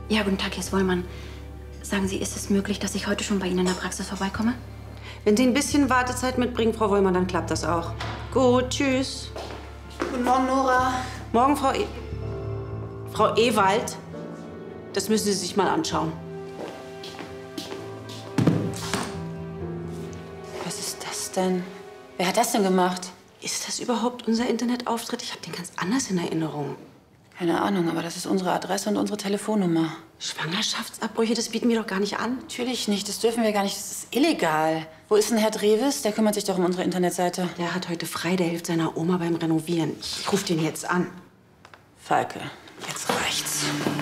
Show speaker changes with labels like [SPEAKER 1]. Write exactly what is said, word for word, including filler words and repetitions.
[SPEAKER 1] Ja, guten Tag, Herr Wollmann. Sagen Sie, ist es möglich, dass ich heute schon bei Ihnen in der Praxis vorbeikomme?
[SPEAKER 2] Wenn Sie ein bisschen Wartezeit mitbringen, Frau Wollmann, dann klappt das auch. Gut, tschüss.
[SPEAKER 3] Guten Morgen, Nora.
[SPEAKER 2] Morgen, Frau E... Frau Ewald. Das müssen Sie sich mal anschauen.
[SPEAKER 3] Was ist das denn? Wer hat das denn gemacht?
[SPEAKER 2] Ist das überhaupt unser Internetauftritt? Ich habe den ganz anders in Erinnerung.
[SPEAKER 3] Keine Ahnung, aber das ist unsere Adresse und unsere Telefonnummer.
[SPEAKER 2] Schwangerschaftsabbrüche, das bieten wir doch gar nicht an.
[SPEAKER 3] Natürlich nicht, das dürfen wir gar nicht, das ist illegal. Wo ist denn Herr Drewes? Der kümmert sich doch um unsere Internetseite.
[SPEAKER 2] Der hat heute frei, der hilft seiner Oma beim Renovieren. Ich rufe den jetzt an.
[SPEAKER 3] Falke, jetzt reicht's.